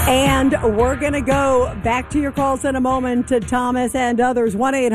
And we're going to go back to your calls in a moment to Thomas and others.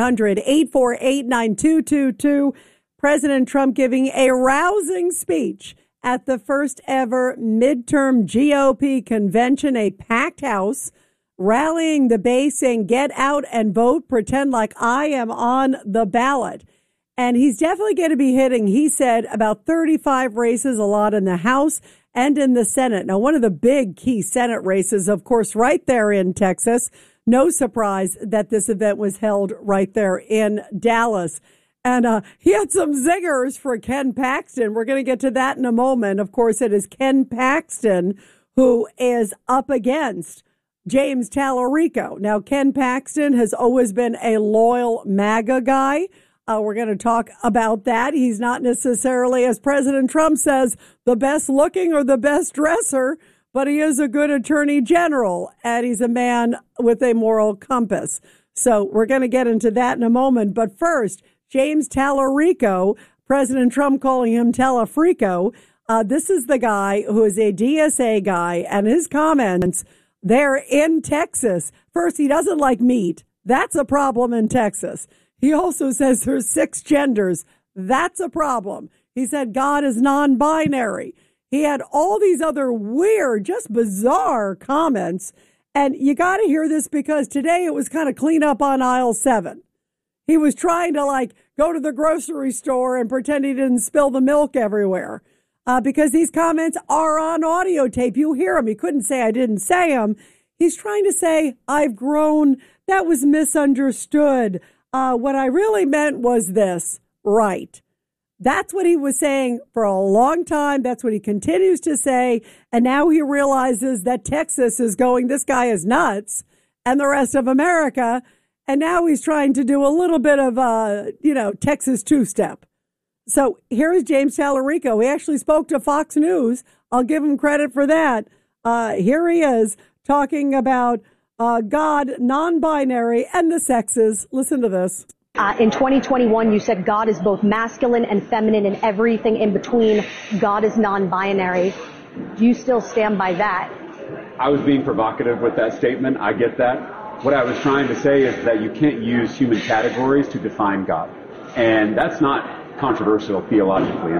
1-800-848-9222. President Trump giving a rousing speech at the first ever midterm GOP convention, a packed house, rallying the base saying, get out and vote, pretend like I am on the ballot. And he's definitely going to be hitting, he said, about 35 races, a lot in the House and in the Senate. Now, one of the big key Senate races, of course, right there in Texas. No surprise that this event was held right there in Dallas. And he had some zingers for Ken Paxton. We're going to get to that in a moment. Of course, it is Ken Paxton who is up against James Tallarico. Now, Ken Paxton has always been a loyal MAGA guy. We're going to talk about that. He's not necessarily, as President Trump says, the best looking or the best dresser, but he is a good attorney general, and he's a man with a moral compass. So we're going to get into that in a moment. But first, James Tallarico, President Trump calling him Talafrico. This is the guy who is a DSA guy, and his comments there in Texas. First, he doesn't like meat. That's a problem in Texas. He also says there's 6 genders. That's a problem. He said God is non-binary. He had all these other weird, just bizarre comments. And you got to hear this because today it was kind of clean up on aisle 7. He was trying to go to the grocery store and pretend he didn't spill the milk everywhere because these comments are on audio tape. You hear him. He couldn't say I didn't say them. He's trying to say I've grown. That was misunderstood. What I really meant was this, right? That's what he was saying for a long time. That's what he continues to say. And now he realizes that Texas is going, this guy is nuts, and the rest of America. And now he's trying to do a little bit of, Texas two-step. So here's James Tallarico. He actually spoke to Fox News. I'll give him credit for that. Here he is talking about God, non-binary, and the sexes. Listen to this. In 2021, you said God is both masculine and feminine and everything in between. God is non-binary. Do you still stand by that? I was being provocative with that statement. I get that. What I was trying to say is that you can't use human categories to define God. And that's not controversial theologically.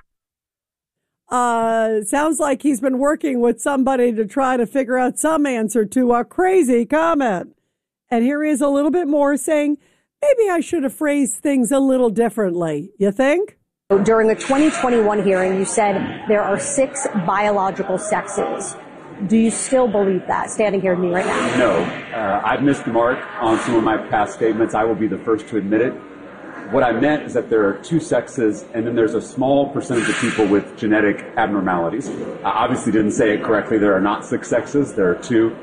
Sounds like he's been working with somebody to try to figure out some answer to a crazy comment. And here he is a little bit more saying, maybe I should have phrased things a little differently. You think? During a 2021 hearing, you said there are 6 biological sexes. Do you still believe that, standing here with me right now? No. I've missed the mark on some of my past statements. I will be the first to admit it. What I meant is that there are 2 sexes, and then there's a small percentage of people with genetic abnormalities. I obviously didn't say it correctly. There are not 6 sexes. There are 2.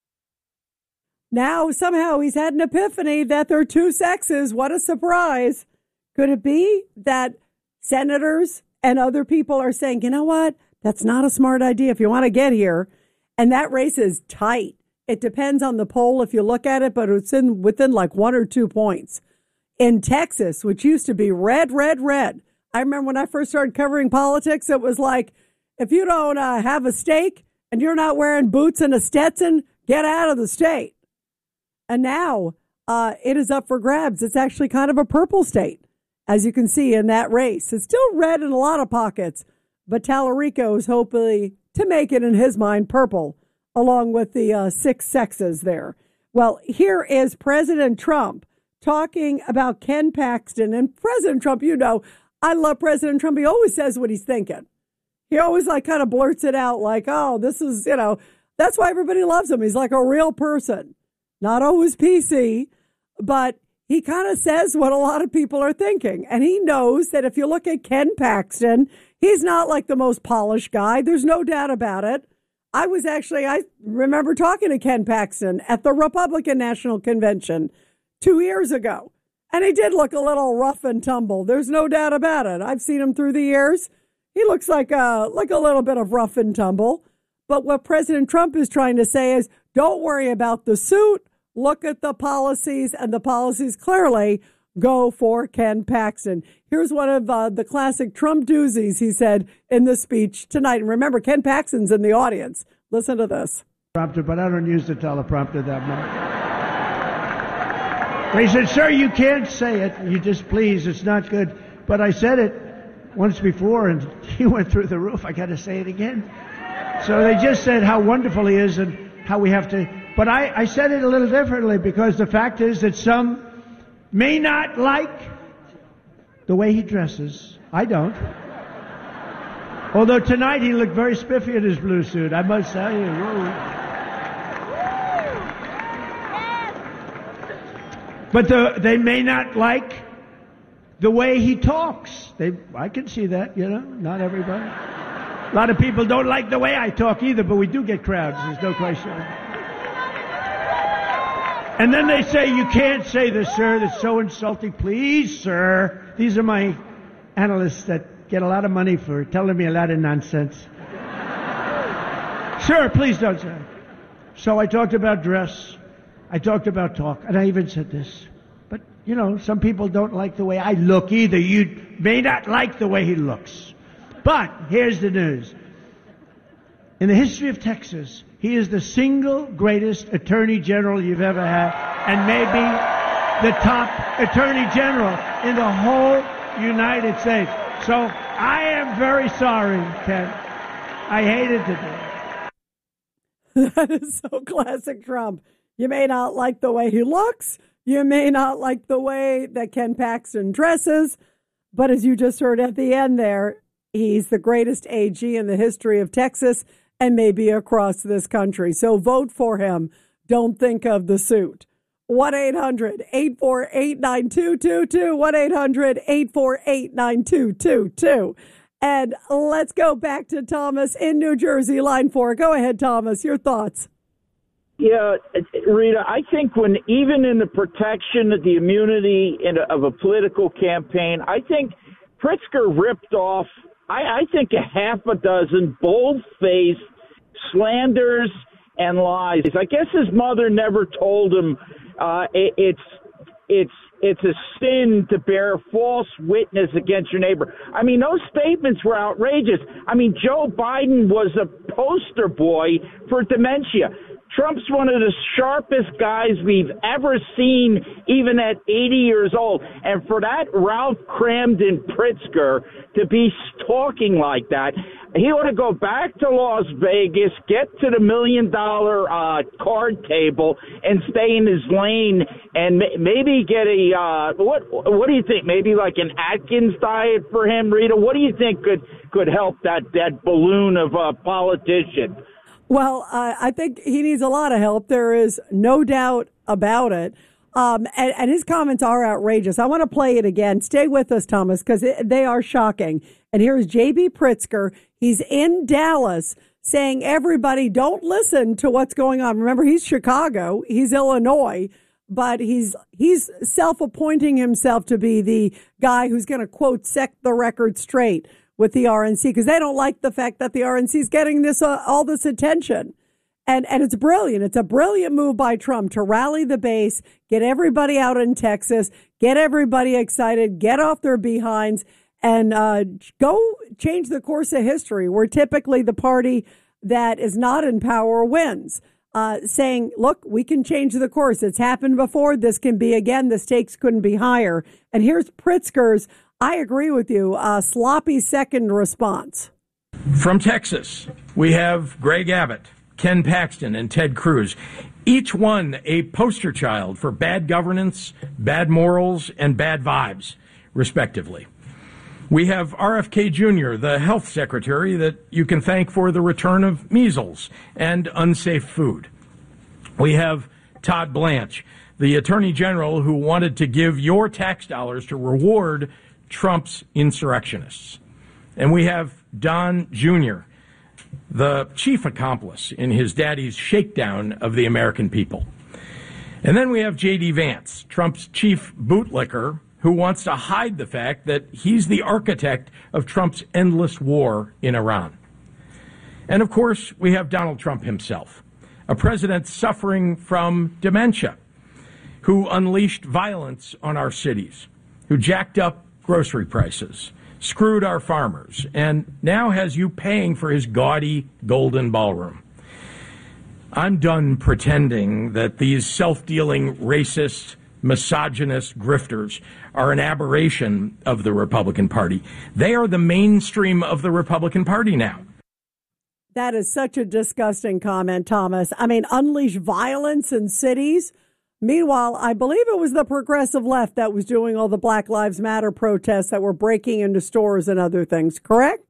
Now, somehow he's had an epiphany that there are 2 sexes. What a surprise. Could it be that senators and other people are saying, you know what? That's not a smart idea if you want to get here. And that race is tight. It depends on the poll if you look at it, but it's within 1 or 2 points. In Texas, which used to be red, red, red. I remember when I first started covering politics, it was like, if you don't have a stake and you're not wearing boots and a Stetson, get out of the state. And now it is up for grabs. It's actually kind of a purple state, as you can see in that race. It's still red in a lot of pockets, but Tallarico is hopefully to make it, in his mind, purple, along with the 6 sexes there. Well, here is President Trump talking about Ken Paxton. And President Trump, I love President Trump. He always says what he's thinking. He always kind of blurts it out oh, this is, that's why everybody loves him. He's like a real person. Not always PC, but he kind of says what a lot of people are thinking. And he knows that if you look at Ken Paxton, he's not the most polished guy. There's no doubt about it. I remember talking to Ken Paxton at the Republican National Convention 2 years ago. And he did look a little rough and tumble. There's no doubt about it. I've seen him through the years. He looks like a little bit of rough and tumble. But what President Trump is trying to say is, don't worry about the suit. Look at the policies, and the policies clearly go for Ken Paxton. Here's one of the classic Trump doozies he said in the speech tonight. And remember, Ken Paxton's in the audience. Listen to this. But I don't use the teleprompter that much. They said, sir, you can't say it. You just, please, it's not good. But I said it once before, and he went through the roof. I got to say it again. So they just said how wonderful he is and how we have to. But I said it a little differently, because the fact is that some may not like the way he dresses. I don't. Although tonight he looked very spiffy in his blue suit, I must tell you. Whoa. But they may not like the way he talks. I can see that, not everybody. A lot of people don't like the way I talk either, but we do get crowds, there's no question. And then they say, you can't say this, sir, that's so insulting. Please, sir. These are my analysts that get a lot of money for telling me a lot of nonsense. Sir, please don't say. So I talked about dress. I talked about talk, and I even said this. But, some people don't like the way I look either. You may not like the way he looks. But here's the news. In the history of Texas, he is the single greatest attorney general you've ever had, and maybe the top attorney general in the whole United States. So I am very sorry, Ken. I hated to do it. That is so classic Trump. You may not like the way he looks. You may not like the way that Ken Paxton dresses. But as you just heard at the end there, he's the greatest AG in the history of Texas and maybe across this country. So vote for him. Don't think of the suit. 1-800-848-9222. 1-800-848-9222. And let's go back to Thomas in New Jersey, line 4. Go ahead, Thomas. Your thoughts. Yeah, Rita, I think when even in the protection of the immunity of a political campaign, I think Pritzker ripped off, I think, a half a dozen bold-faced slanders and lies. I guess his mother never told him it's a sin to bear false witness against your neighbor. I mean, those statements were outrageous. I mean, Joe Biden was a poster boy for dementia. Trump's one of the sharpest guys we've ever seen, even at 80 years old. And for that Ralph Cramden Pritzker to be talking like that, he ought to go back to Las Vegas, get to the $1 million card table, and stay in his lane, and maybe get a what do you think? Maybe like an Atkins diet for him, Rita? What do you think could help that balloon of a politician? Well, I think he needs a lot of help. There is no doubt about it. And his comments are outrageous. I want to play it again. Stay with us, Thomas, because they are shocking. And here's J.B. Pritzker. He's in Dallas saying, everybody, don't listen to what's going on. Remember, he's Chicago. He's Illinois. But he's self-appointing himself to be the guy who's going to, quote, set the record straight with the RNC, because they don't like the fact that the RNC is getting this all this attention. And it's brilliant. It's a brilliant move by Trump to rally the base, get everybody out in Texas, get everybody excited, get off their behinds, and go change the course of history, where typically the party that is not in power wins. Saying, look, we can change the course. It's happened before. This can be again. The stakes couldn't be higher. And here's Pritzker's, I agree with you, sloppy second response. From Texas, we have Greg Abbott, Ken Paxton, and Ted Cruz, each one a poster child for bad governance, bad morals, and bad vibes, respectively. We have RFK Jr., the health secretary that you can thank for the return of measles and unsafe food. We have Todd Blanche, the attorney general who wanted to give your tax dollars to reward Trump's insurrectionists. And we have Don Jr., the chief accomplice in his daddy's shakedown of the American people. And then we have J.D. Vance, Trump's chief bootlicker, who wants to hide the fact that he's the architect of Trump's endless war in Iran. And of course, we have Donald Trump himself, a president suffering from dementia, who unleashed violence on our cities, who jacked up grocery prices, screwed our farmers, and now has you paying for his gaudy golden ballroom. I'm done pretending that these self-dealing racist, misogynist grifters are an aberration of the Republican Party. They are the mainstream of the Republican Party now. That is such a disgusting comment, Thomas. I mean, unleash violence in cities. Meanwhile, I believe it was the progressive left that was doing all the Black Lives Matter protests that were breaking into stores and other things, correct?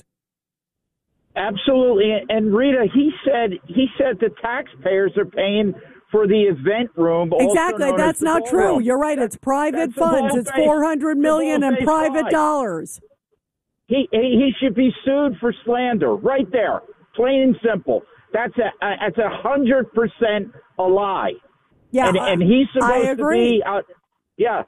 Absolutely. And Rita, he said the taxpayers are paying for the event room. Exactly. That's not true. You're right. It's private funds. It's $400 million in private dollars. He should be sued for slander right there. Plain and simple. That's 100% a lie. Yeah. And he's supposed to be yeah.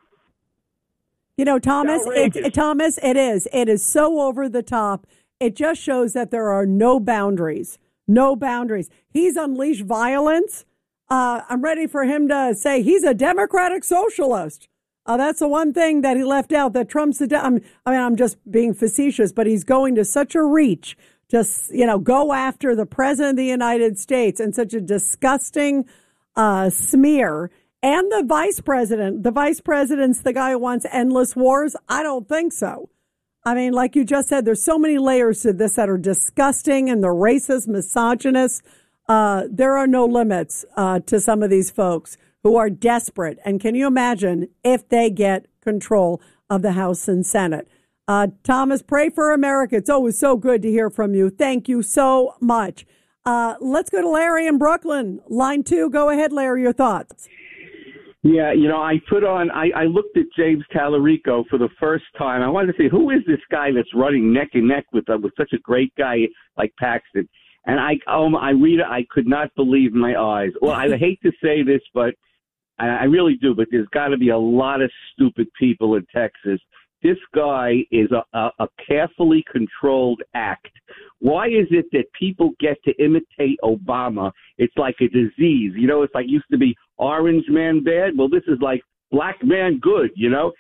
You know, Thomas, it is. It is so over the top. It just shows that there are no boundaries. No boundaries. He's unleashed violence. I'm ready for him to say he's a democratic socialist. That's the one thing that he left out, that Trump's I'm just being facetious, but he's going to such a reach to, go after the president of the United States in such a disgusting smear. And the vice president. The vice president's the guy who wants endless wars. I don't think so. I mean, like you just said, there's so many layers to this that are disgusting, and the racist, misogynist. There are no limits to some of these folks who are desperate. And can you imagine if they get control of the House and Senate? Thomas, pray for America. It's always so good to hear from you. Thank you so much. Let's go to Larry in Brooklyn. Line 2. Go ahead, Larry, your thoughts. Yeah, I looked at James Tallarico for the first time. I wanted to say, who is this guy that's running neck and neck with such a great guy like Paxton? And I could not believe my eyes. Well, I hate to say this, but I really do, but there's got to be a lot of stupid people in Texas. This guy is a carefully controlled act. Why is it that people get to imitate Obama? It's like a disease. It's like used to be orange man bad. Well, this is like black man good,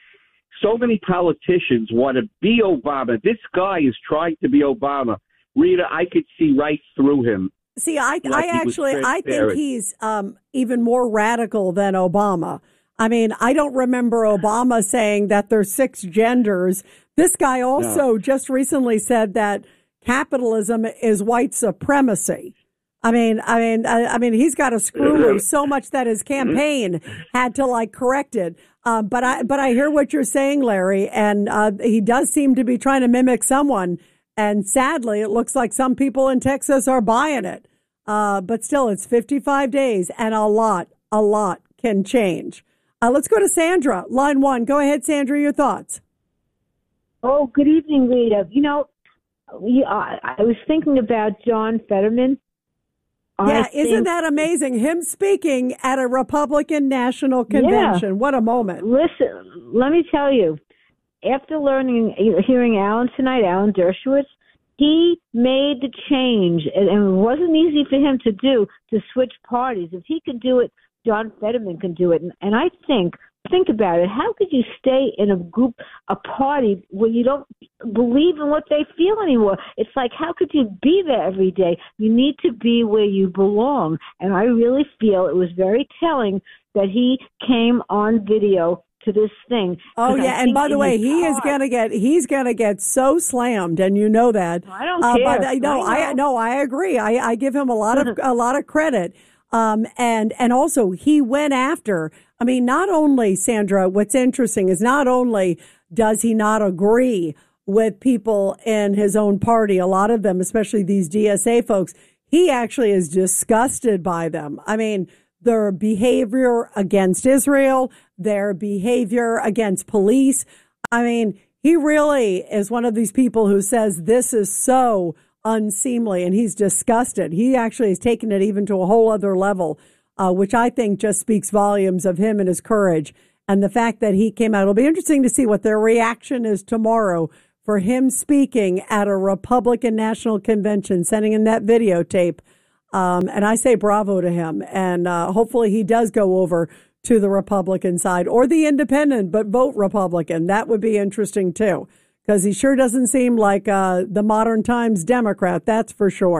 So many politicians want to be Obama. This guy is trying to be Obama. Rita, I could see right through him. See, I think he's even more radical than Obama. I mean, I don't remember Obama saying that there's 6 genders. This guy also just recently said that capitalism is white supremacy. I mean, he's got a screw loose so much that his campaign had to correct it. But I hear what you're saying, Larry, and he does seem to be trying to mimic someone. And sadly, it looks like some people in Texas are buying it. But still, it's 55 days and a lot can change. Let's go to Sandra, line 1. Go ahead, Sandra, your thoughts. Oh, good evening, Rita. I was thinking about John Fetterman. Isn't that amazing? Him speaking at a Republican National Convention. Yeah. What a moment. Listen, let me tell you, after hearing Alan Dershowitz, he made the change, and it wasn't easy for him to do, to switch parties. If he could do it, John Fetterman can do it. And I think about it. How could you stay in a party where you don't believe in what they feel anymore? It's like, how could you be there every day? You need to be where you belong. And I really feel it was very telling that he came on video to this thing. Oh yeah, and by the way, he's gonna get so slammed, and you know that. I don't care. I agree. I give him a lot of credit. And also he went after, not only, Sandra, what's interesting is not only does he not agree with people in his own party, a lot of them, especially these DSA folks, he actually is disgusted by them. Their behavior against Israel, their behavior against police. He really is one of these people who says this is so unseemly, and he's disgusted. He actually has taken it even to a whole other level, which I think just speaks volumes of him and his courage. And the fact that he came out, it'll be interesting to see what their reaction is tomorrow for him speaking at a Republican National Convention, sending in that videotape. And I say bravo to him. And hopefully he does go over to the Republican side or the independent, but vote Republican. That would be interesting, too, because he sure doesn't seem like the modern times Democrat. That's for sure.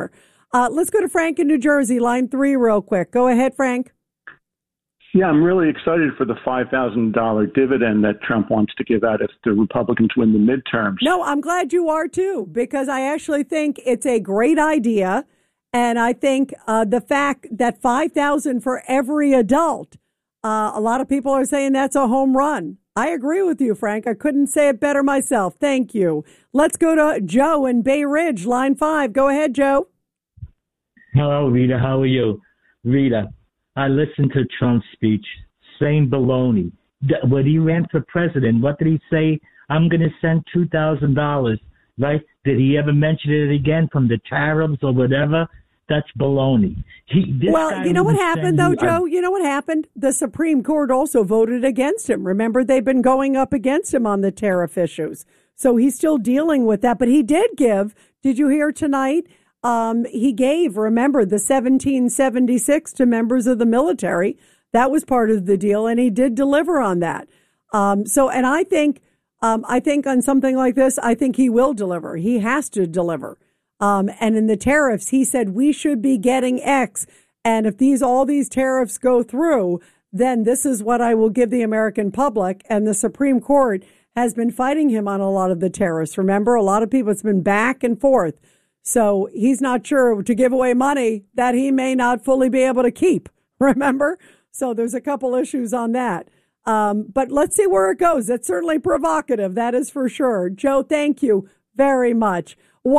Let's go to Frank in New Jersey, line 3 real quick. Go ahead, Frank. Yeah, I'm really excited for the $5,000 dividend that Trump wants to give out if the Republicans win the midterms. No, I'm glad you are too, because I actually think it's a great idea. And I think the fact that $5,000 for every adult, a lot of people are saying that's a home run. I agree with you, Frank. I couldn't say it better myself. Thank you. Let's go to Joe in Bay Ridge, line 5. Go ahead, Joe. Hello, Rita. How are you? Rita, I listened to Trump's speech. Same baloney. When he ran for president, what did he say? I'm going to send $2,000, right? Did he ever mention it again from the tariffs or whatever? That's baloney. Well, you know what happened, though, Joe? You know what happened? The Supreme Court also voted against him. Remember, they've been going up against him on the tariff issues. So he's still dealing with that. But he did give, did you hear tonight? He gave, remember, the 1776 to members of the military. That was part of the deal, and he did deliver on that. And I think on something like this, I think he will deliver. He has to deliver. And in the tariffs, he said we should be getting X. And if all these tariffs go through, then this is what I will give the American public. And the Supreme Court has been fighting him on a lot of the tariffs. Remember, a lot of people, it's been back and forth. So he's not sure to give away money that he may not fully be able to keep. Remember? So there's a couple issues on that. But let's see where it goes. It's certainly provocative. That is for sure. Joe, thank you very much.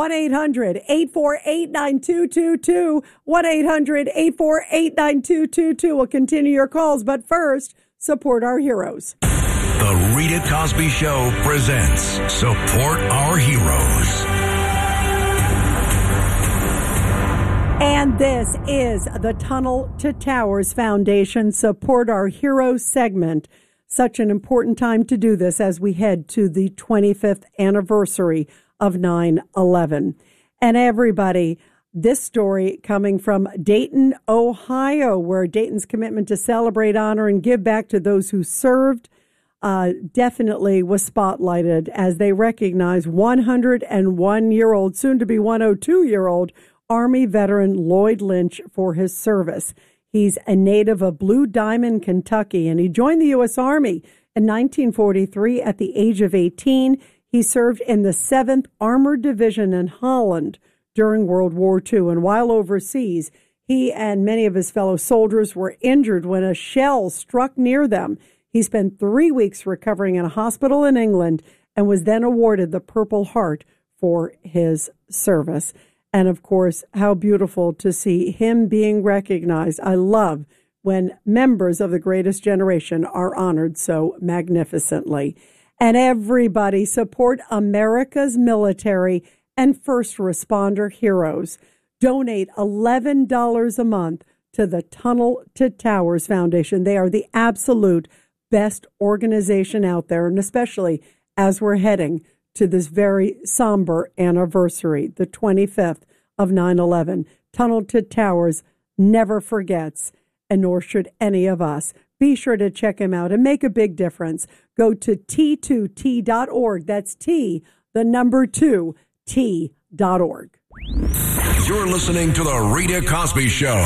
1-800-848-9222. 1-800-848-9222. We'll continue your calls. But first, support our heroes. The Rita Cosby Show presents Support Our Heroes. And this is the Tunnel to Towers Foundation Support Our Heroes segment. Such an important time to do this as we head to the 25th anniversary of 9/11. And everybody, this story coming from Dayton, Ohio, where Dayton's commitment to celebrate, honor, and give back to those who served definitely was spotlighted as they recognize 101-year-old, soon to be 102-year-old Army veteran Lloyd Lynch for his service. He's a native of Blue Diamond, Kentucky, and he joined the U.S. Army in 1943 at the age of 18. He served in the 7th Armored Division in Holland during World War II. And while overseas, he and many of his fellow soldiers were injured when a shell struck near them. He spent 3 weeks recovering in a hospital in England and was then awarded the Purple Heart for his service. And, of course, how beautiful to see him being recognized. I love when members of the greatest generation are honored so magnificently. And everybody support America's military and first responder heroes. Donate $11 a month to the Tunnel to Towers Foundation. They are the absolute best organization out there, and especially as we're heading to this very somber anniversary, the 25th of 9/11. Tunnel to Towers never forgets, and nor should any of us. Be sure to check him out and make a big difference. Go to T2T.org. That's T, the number 2, T.org. You're listening to The Rita Cosby Show.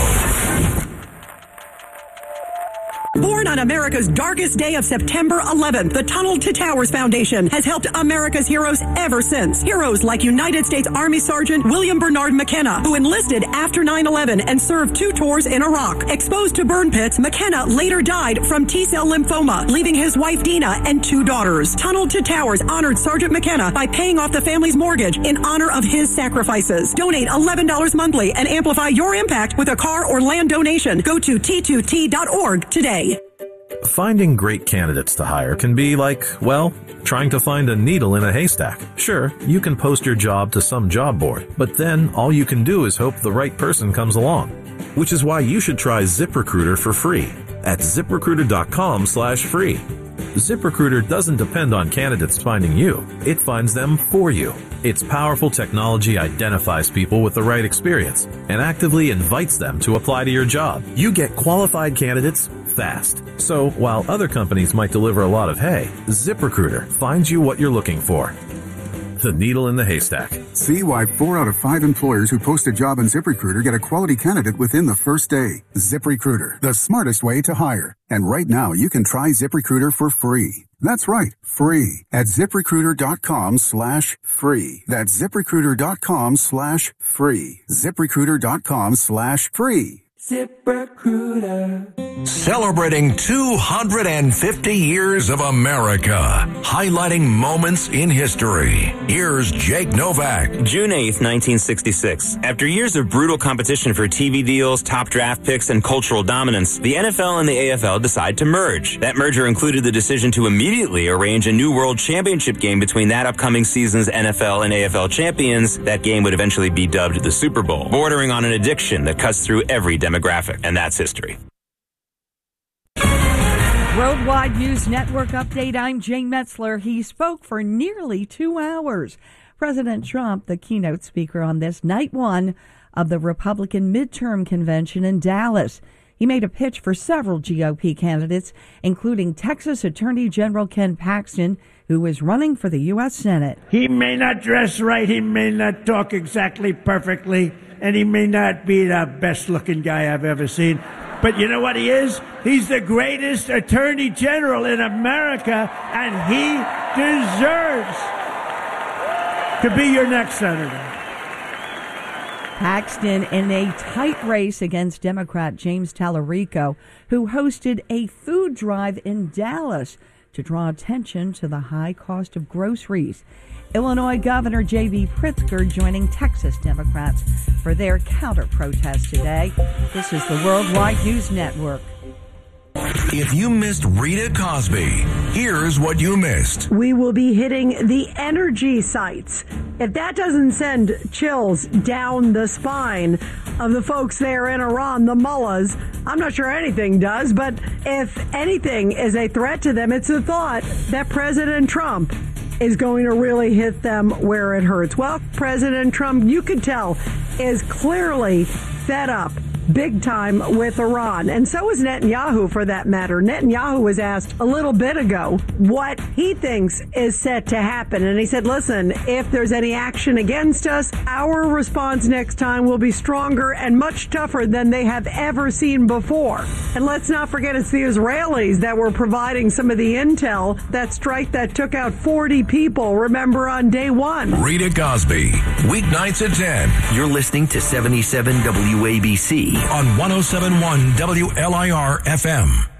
Born on America's darkest day of September 11th, the Tunnel to Towers Foundation has helped America's heroes ever since. Heroes like United States Army Sergeant William Bernard McKenna, who enlisted after 9/11 and served 2 tours in Iraq. Exposed to burn pits, McKenna later died from T-cell lymphoma, leaving his wife Dina and 2 daughters. Tunnel to Towers honored Sergeant McKenna by paying off the family's mortgage in honor of his sacrifices. Donate $11 monthly and amplify your impact with a car or land donation. Go to T2T.org today. Finding great candidates to hire can be like, well, trying to find a needle in a haystack. Sure, you can post your job to some job board, but then all you can do is hope the right person comes along. Which is why you should try ZipRecruiter for free at ZipRecruiter.com/free. ZipRecruiter doesn't depend on candidates finding you. It finds them for you. Its powerful technology identifies people with the right experience and actively invites them to apply to your job. You get qualified candidates fast. So while other companies might deliver a lot of hay, ZipRecruiter finds you what you're looking for. the needle in the haystack. See why 4 out of 5 employers who post a job on ZipRecruiter get a quality candidate within the first day. ZipRecruiter, the smartest way to hire. And right now, you can try ZipRecruiter for free. That's right, free at ZipRecruiter.com/free. That's ZipRecruiter.com/free. ZipRecruiter.com/free. ZipRecruiter. Celebrating 250 years of America. Highlighting moments in history. Here's Jake Novak. June 8th, 1966. After years of brutal competition for TV deals, top draft picks, and cultural dominance, the NFL and the AFL decide to merge. That merger included the decision to immediately arrange a new World Championship game between that upcoming season's NFL and AFL champions. That game would eventually be dubbed the Super Bowl, bordering on an addiction that cuts through every demographic, and that's history. Worldwide News Network update. I'm Jane Metzler. He spoke for nearly 2 hours. President Trump, the keynote speaker on this night one of the Republican midterm convention in Dallas. He made a pitch for several GOP candidates, including Texas Attorney General Ken Paxton, who is running for the U.S. Senate. He may not dress right, he may not talk exactly perfectly, and he may not be the best-looking guy I've ever seen. But you know what he is? He's the greatest attorney general in America, and he deserves to be your next senator. Paxton in a tight race against Democrat James Tallarico, who hosted a food drive in Dallas to draw attention to the high cost of groceries. Illinois Governor J.B. Pritzker joining Texas Democrats for their counter-protest today. This is the Worldwide News Network. If you missed Rita Cosby, here's what you missed. We will be hitting the energy sites. If that doesn't send chills down the spine of the folks there in Iran, the mullahs, I'm not sure anything does, but if anything is a threat to them, it's the thought that President Trump is going to really hit them where it hurts. Well, President Trump, you could tell, is clearly fed up big time with Iran. And so is Netanyahu, for that matter. Netanyahu was asked a little bit ago what he thinks is set to happen. And he said, listen, if there's any action against us, our response next time will be stronger and much tougher than they have ever seen before. And let's not forget, it's the Israelis that were providing some of the intel, that strike that took out 40 people, remember, on day one. Rita Cosby, weeknights at 10. You're listening to 77 WABC. On 107.1 WLIR FM.